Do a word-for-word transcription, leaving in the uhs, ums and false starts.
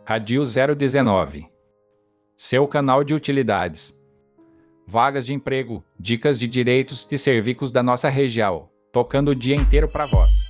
Radio zero dezenove. Seu canal de utilidades. Vagas de emprego, dicas de direitos e serviços da nossa região, tocando o dia inteiro para vós.